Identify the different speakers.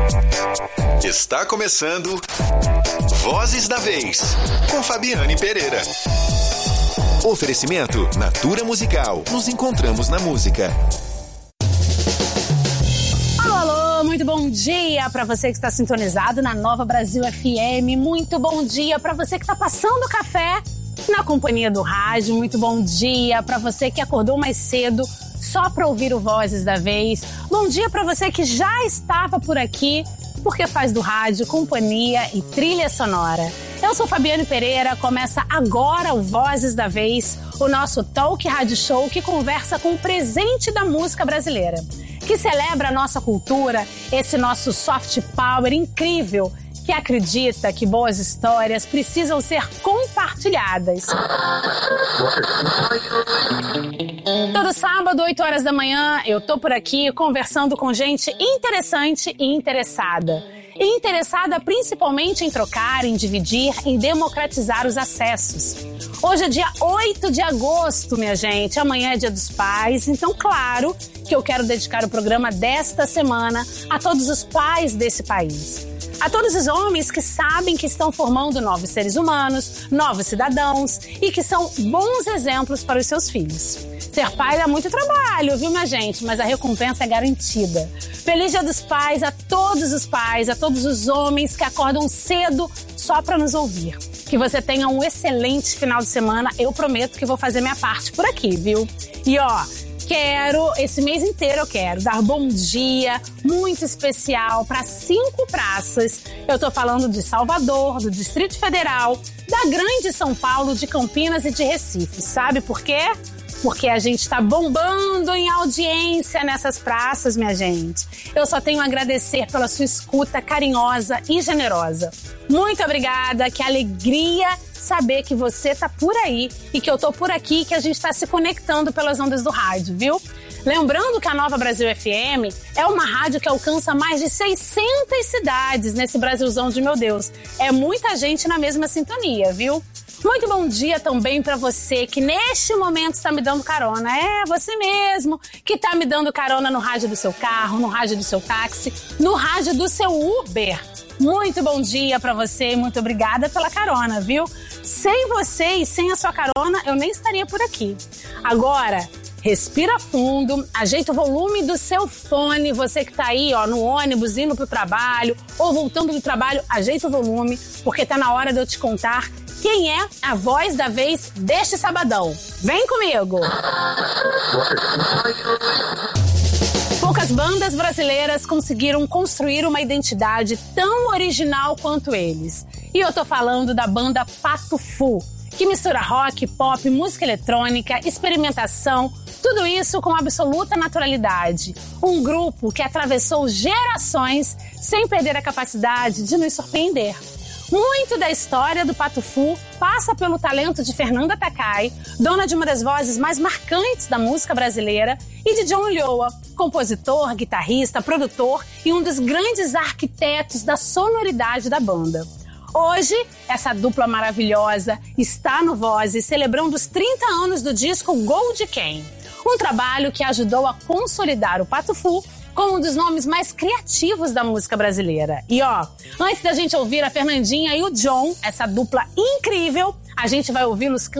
Speaker 1: Está começando Vozes da Vez, com Fabiane Pereira. Oferecimento Natura Musical. Nos encontramos na música.
Speaker 2: Alô, muito bom dia para você que está sintonizado na Nova Brasil FM. Muito bom dia para você que está passando o café na companhia do rádio. Muito bom dia para você que acordou mais cedo só para ouvir o Vozes da Vez. Bom dia para você que já estava por aqui porque faz do rádio companhia e trilha sonora. Eu sou Fabiane Pereira, começa agora o Vozes da Vez, o nosso talk rádio show que conversa com o presente da música brasileira, que celebra a nossa cultura, esse nosso soft power incrível, que acredita que boas histórias precisam ser compartilhadas. Todo sábado, 8 horas da manhã, eu tô por aqui conversando com gente interessante e interessada. E interessada principalmente em trocar, em dividir, em democratizar os acessos. Hoje é dia 8 de agosto, minha gente. Amanhã é dia dos pais. Então, claro que eu quero dedicar o programa desta semana a todos os pais desse país. A todos os homens que sabem que estão formando novos seres humanos, novos cidadãos e que são bons exemplos para os seus filhos. Ser pai dá muito trabalho, viu, minha gente? Mas a recompensa é garantida. Feliz Dia dos Pais a todos os pais, a todos os homens que acordam cedo só para nos ouvir. Que você tenha um excelente final de semana. Eu prometo que vou fazer minha parte por aqui, viu? E esse mês inteiro eu quero dar bom dia muito especial para 5 praças. Eu tô falando de Salvador, do Distrito Federal, da Grande São Paulo, de Campinas e de Recife. Sabe por quê? Porque a gente tá bombando em audiência nessas praças, minha gente. Eu só tenho a agradecer pela sua escuta carinhosa e generosa. Muito obrigada, que alegria saber que você tá por aí e que eu tô por aqui, que a gente tá se conectando pelas ondas do rádio, viu? Lembrando que a Nova Brasil FM é uma rádio que alcança mais de 600 cidades nesse Brasilzão de meu Deus. É muita gente na mesma sintonia, viu? Muito bom dia também para você que neste momento está me dando carona. É você mesmo que está me dando carona no rádio do seu carro, no rádio do seu táxi, no rádio do seu Uber. Muito bom dia para você e muito obrigada pela carona, viu? Sem você e sem a sua carona, eu nem estaria por aqui. Agora, respira fundo, ajeita o volume do seu fone, você que tá aí, no ônibus, indo pro trabalho ou voltando do trabalho, ajeita o volume, porque tá na hora de eu te contar quem é a voz da vez deste sabadão. Vem comigo! Poucas bandas brasileiras conseguiram construir uma identidade tão original quanto eles. E eu tô falando da banda Pato Fu, que mistura rock, pop, música eletrônica, experimentação, tudo isso com absoluta naturalidade. Um grupo que atravessou gerações sem perder a capacidade de nos surpreender. Muito da história do Pato Fu passa pelo talento de Fernanda Takai, dona de uma das vozes mais marcantes da música brasileira, e de John Ulloa, compositor, guitarrista, produtor e um dos grandes arquitetos da sonoridade da banda. Hoje, essa dupla maravilhosa está no Vozes, celebrando os 30 anos do disco Gold Can, um trabalho que ajudou a consolidar o Pato Fu como um dos nomes mais criativos da música brasileira. E antes da gente ouvir a Fernandinha e o John, essa dupla incrível, a gente vai ouvir nos